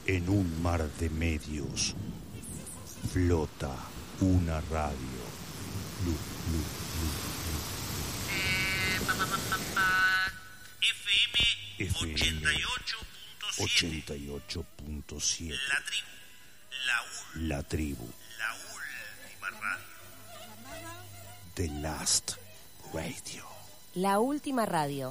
En un mar de medios flota una radio. FM 88.7. La tribu. La última radio. The Last Radio. La última radio.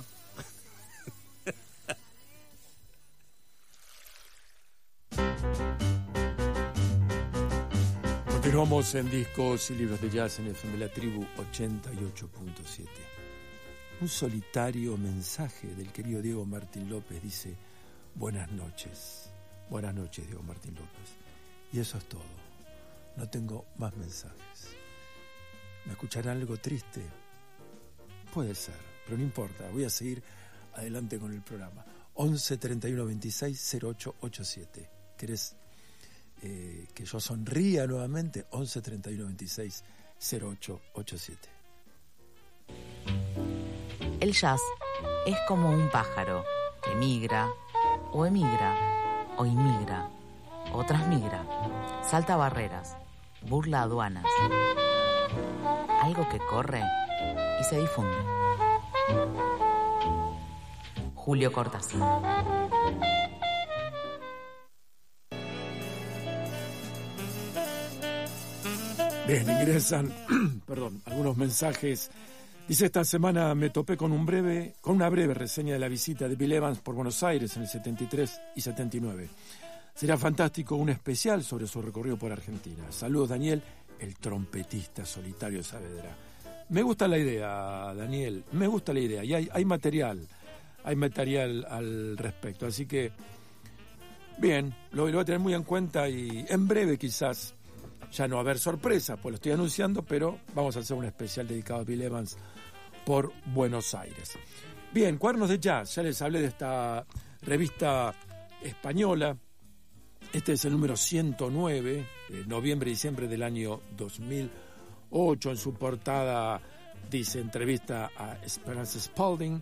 Continuamos en Discos y Libros de Jazz en FM La Tribu 88.7. Un solitario mensaje del querido Diego Martín López dice: buenas noches. Buenas noches, Diego Martín López. Y eso es todo. No tengo más mensajes. ¿Me escucharán algo triste? Puede ser, pero no importa. Voy a seguir adelante con el programa. 11 31 26 0887. ¿Querés que yo sonría nuevamente? 11 31 26 0887. El jazz es como un pájaro que migra, o emigra, o inmigra, o transmigra, salta barreras, burla aduanas. Algo que corre y se difunde. Julio Cortázar. Bien, ingresan algunos mensajes. Dice: esta semana me topé con una breve reseña de la visita de Bill Evans por Buenos Aires en el 73 y 79. Será fantástico un especial sobre su recorrido por Argentina. Saludos, Daniel, el trompetista solitario de Saavedra. Me gusta la idea, Daniel, me gusta la idea. Y hay material al respecto. Así que, bien, lo voy a tener muy en cuenta y en breve quizás ya no va a haber sorpresa, pues lo estoy anunciando, pero vamos a hacer un especial dedicado a Bill Evans por Buenos Aires. Bien, Cuadernos de Jazz, ya les hablé de esta revista española. Este es el número 109, noviembre y diciembre del año 2008. En su portada dice: entrevista a Esperanza Spalding.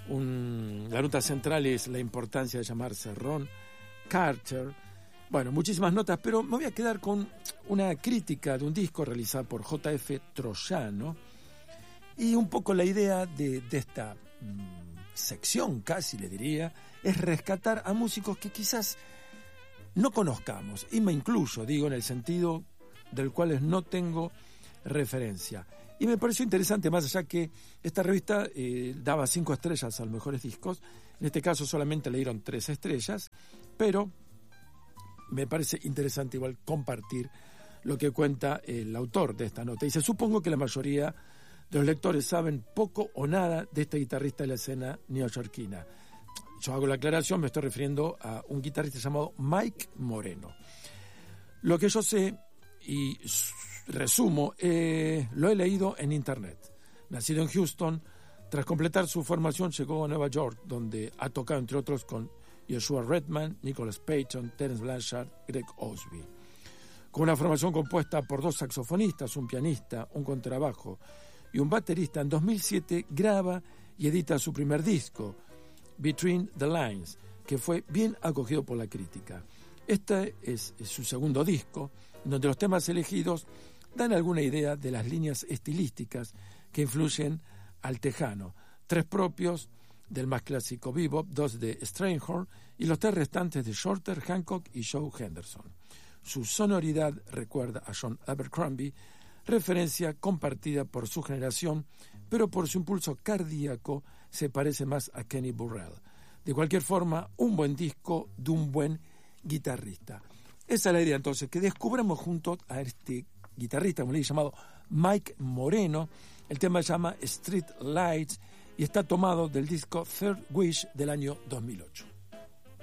La nota central es la importancia de llamarse Ron Carter. Bueno, muchísimas notas, pero me voy a quedar con una crítica de un disco realizado por J.F. Troyano. Y un poco la idea de esta sección, casi le diría, es rescatar a músicos que quizás no conozcamos. Y me incluyo, digo, en el sentido del cual no tengo referencia. Y me pareció interesante, más allá que esta revista daba 5 estrellas a los mejores discos. En este caso solamente le dieron 3 estrellas, pero me parece interesante igual compartir lo que cuenta el autor de esta nota. Dice: supongo que la mayoría de los lectores saben poco o nada de este guitarrista de la escena neoyorquina. Yo hago la aclaración, me estoy refiriendo a un guitarrista llamado Mike Moreno. Lo que yo sé, y resumo, lo he leído en internet. Nacido en Houston, tras completar su formación llegó a Nueva York, donde ha tocado entre otros con Joshua Redman, Nicholas Payton, Terence Blanchard, Greg Osby. Con una formación compuesta por 2 saxofonistas, un pianista, un contrabajo y un baterista, en 2007 graba y edita su primer disco, Between the Lines, que fue bien acogido por la crítica. Este es su segundo disco, donde los temas elegidos dan alguna idea de las líneas estilísticas que influyen al tejano. 3 propios del más clásico bebop, 2 de Strayhorn y los 3 restantes de Shorter, Hancock y Joe Henderson. Su sonoridad recuerda a John Abercrombie, referencia compartida por su generación, pero por su impulso cardíaco se parece más a Kenny Burrell. De cualquier forma, un buen disco de un buen guitarrista. Esa es la idea, entonces, que descubramos junto a este guitarrista, como le he llamado, Mike Moreno. El tema se llama Street Lights y está tomado del disco Third Wish del año 2008.